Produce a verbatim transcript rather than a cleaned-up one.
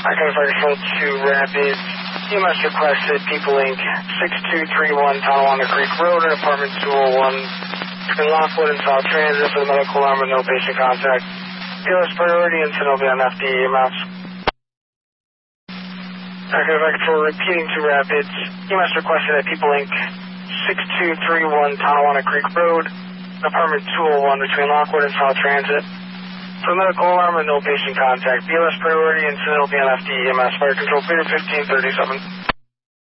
Echo Fire Control two Rapids. E M S requested People Incorporated. six two three one Tonawanda Creek Road at apartment two oh one between Lockwood and South Transit for the medical alarm with no patient contact. P O S priority and will be on F D E M S. Echo Fire Control repeating two Rapids. E M S requested at People Incorporated. six two three one Tonawanda Creek Road, apartment two oh one between Lockwood and South Transit. For medical alarm with no patient contact. B L S priority and will be on F D E M S. Fire Control clear fifteen thirty-seven.